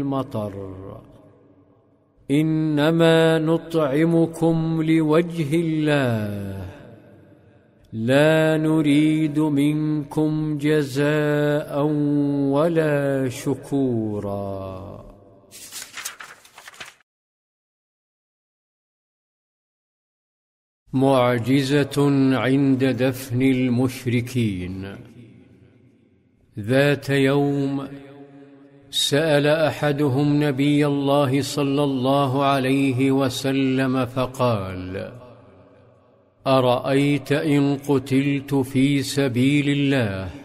المطر، إنما نطعمكم لوجه الله لا نريد منكم جزاء ولا شكورا. معجزة عند دفن المشركين. ذات يوم سأل أحدهم نبي الله صلى الله عليه وسلم فقال: أرأيت إن قتلت في سبيل الله